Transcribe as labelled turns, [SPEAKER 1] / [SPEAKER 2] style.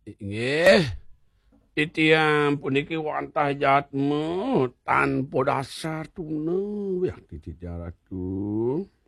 [SPEAKER 1] Nggih. Titiang puniki wantah jatmu tanpa dasar tunu ya titi ratu.